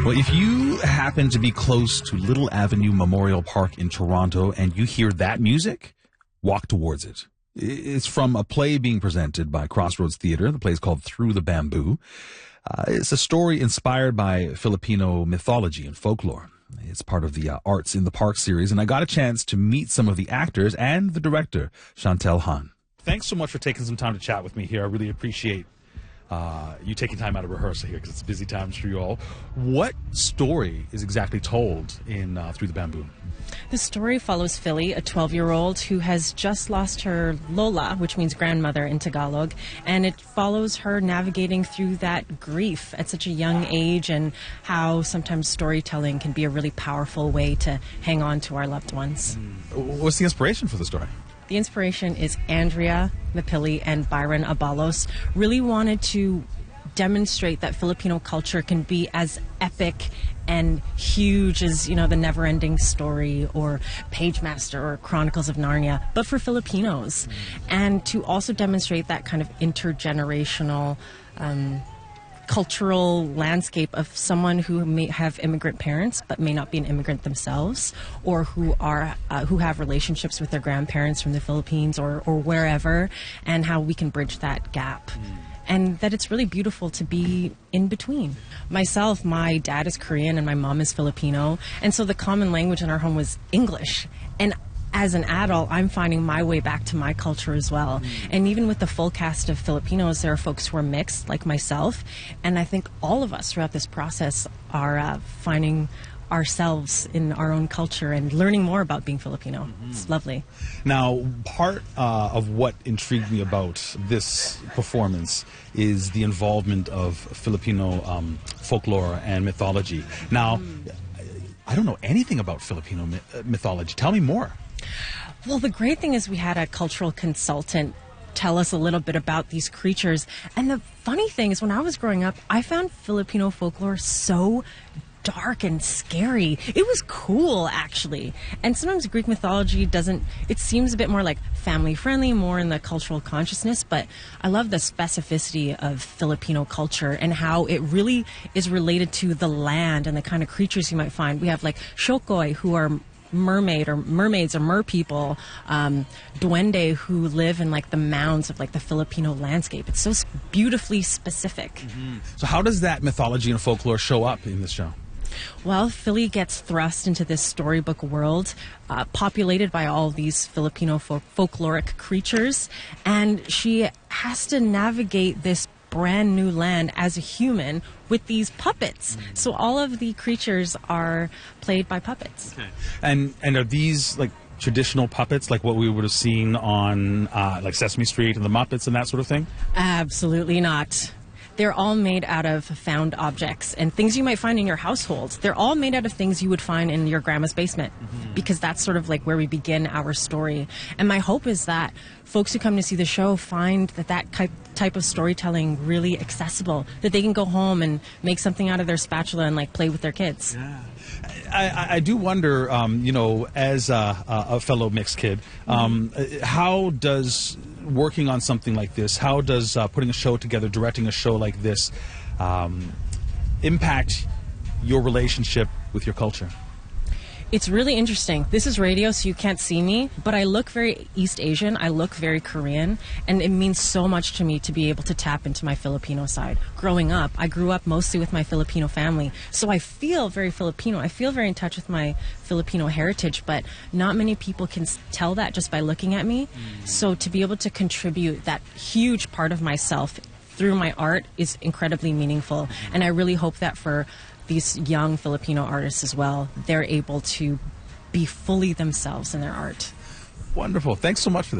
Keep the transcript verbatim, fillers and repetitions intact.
Well, if you happen to be close to Little Avenue Memorial Park in Toronto and you hear that music, walk towards it. It's from a play being presented by Crossroads Theatre. The play is called Through the Bamboo. Uh, it's a story inspired by Filipino mythology and folklore. It's part of the uh, Arts in the Park series, and I got a chance to meet some of the actors and the director, Chantel Han. Thanks so much for taking some time to chat with me here. I really appreciate uh, you taking time out of rehearsal here because it's busy times for you all. What story is exactly told in uh, Through the Bamboo? The story follows Philly, a twelve-year-old who has just lost her Lola, which means grandmother in Tagalog, and it follows her navigating through that grief at such a young age and how sometimes storytelling can be a really powerful way to hang on to our loved ones. What's the inspiration for the story? The inspiration is Andrea Mapili and Byron Abalos really wanted to demonstrate that Filipino culture can be as epic and huge as, you know, the Never-Ending Story or Pagemaster or Chronicles of Narnia, but for Filipinos. And to also demonstrate that kind of intergenerational um, cultural landscape of someone who may have immigrant parents but may not be an immigrant themselves, or who are uh, who have relationships with their grandparents from the Philippines or, or wherever, and how we can bridge that gap. And that it's really beautiful to be in between. Myself, my dad is Korean and my mom is Filipino, and so the common language in our home was English. And as an adult, I'm finding my way back to my culture as well. Mm. And even with the full cast of Filipinos, there are folks who are mixed, like myself. And I think all of us throughout this process are uh, finding ourselves in our own culture and learning more about being Filipino. Mm-hmm. It's lovely. Now, part uh, of what intrigued me about this performance is the involvement of Filipino um, folklore and mythology. Now, mm. I don't know anything about Filipino myth- mythology. Tell me more. Well, the great thing is we had a cultural consultant tell us a little bit about these creatures. And the funny thing is, when I was growing up, I found Filipino folklore so dark and scary. It was cool, actually. And sometimes Greek mythology doesn't, it seems a bit more like family friendly, more in the cultural consciousness, but I love the specificity of Filipino culture and how it really is related to the land and the kind of creatures you might find. We have like Shokoy, who are mermaid or mermaids or mer people, um, duende, who live in like the mounds of like the Filipino landscape. It's so beautifully specific. Mm-hmm. So how does that mythology and folklore show up in this show? Well, Philly gets thrust into this storybook world uh, populated by all these Filipino fo- folkloric creatures, and she has to navigate this brand new land as a human with these puppets. Mm. So all of the creatures are played by puppets. Okay. And and are these like traditional puppets, like what we would have seen on uh, like Sesame Street and the Muppets and that sort of thing? Absolutely not. They're all made out of found objects and things you might find in your household. They're all made out of things you would find in your grandma's basement, mm-hmm. because that's sort of like where we begin our story. And my hope is that folks who come to see the show find that that type type of storytelling really accessible, that they can go home and make something out of their spatula and like play with their kids. Yeah. I, I do wonder, um, you know, as a, a fellow mixed kid, um, mm-hmm. how does working on something like this, how does uh, putting a show together, directing a show like this, um, impact your relationship with your culture? It's really interesting. This is radio, so you can't see me, but I look very East Asian. I look very Korean, and it means so much to me to be able to tap into my Filipino side. Growing up, I grew up mostly with my Filipino family, so I feel very Filipino. I feel very in touch with my Filipino heritage, but not many people can tell that just by looking at me. Mm. So to be able to contribute that huge part of myself through my art is incredibly meaningful, and I really hope that for these young Filipino artists as well, they're able to be fully themselves in their art. Wonderful. Thanks so much for this.